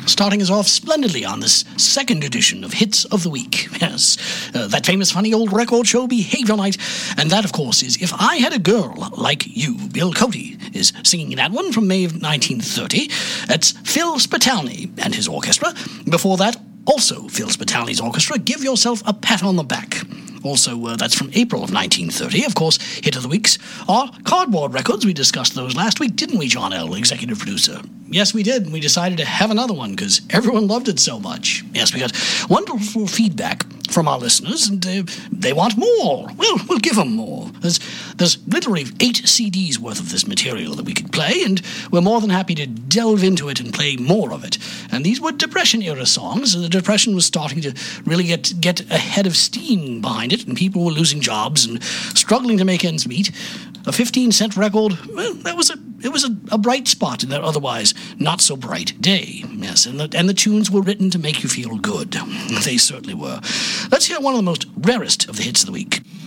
starting us off splendidly on this second edition of Hits of the Week. Yes, that famous funny old record show, Behavior Night. And that, of course, is If I Had a Girl Like You. Bill Cody is singing that one from May of 1930. That's Phil Spitalny and his orchestra. Before that, also Phil Spitalny's orchestra, Give Yourself a Pat on the Back. Also, that's from April of 1930. Of course, Hit of the Weeks are Cardboard Records. We discussed those last week, didn't we, John L., executive producer? Yes, we did. We decided to have another one because everyone loved it so much. Yes, we got wonderful feedback from our listeners, and they want more. Well, we'll give them more. There's literally 8 CDs worth of this material that we could play, and we're more than happy to delve into it and play more of it. And these were Depression-era songs, and the Depression was starting to really get ahead of steam behind it, and people were losing jobs and struggling to make ends meet. A 15-cent record, well, it was a bright spot in that otherwise not-so-bright day. Yes, and the tunes were written to make you feel good. They certainly were. Let's hear one of the most rarest of the hits of the week.